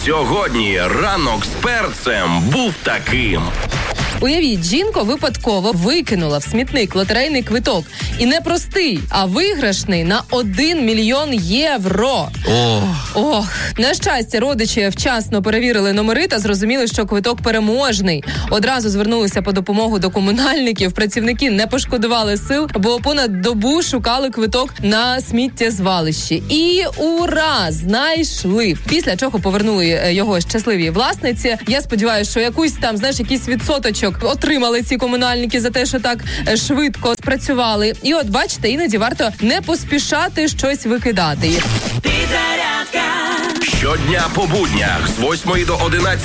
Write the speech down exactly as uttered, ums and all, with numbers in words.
Сьогодні ранок з перцем був таким. Уявіть, жінка випадково викинула в смітник лотерейний квиток. І не простий, а виграшний на один мільйон євро. Ох. Ох, на щастя, родичі вчасно перевірили номери та зрозуміли, що квиток переможний. Одразу звернулися по допомогу до комунальників. Працівники не пошкодували сил, бо понад добу шукали квиток на сміттєзвалищі. І ура! Знайшли! Після чого повернули його щасливій власниці. Я сподіваюся, що якусь там, знаєш, якийсь відсоточок отримали ці комунальники за те, що так швидко спрацювали. І от, бачите, іноді варто не поспішати щось викидати. Щодня по буднях з восьмої до одинадцятої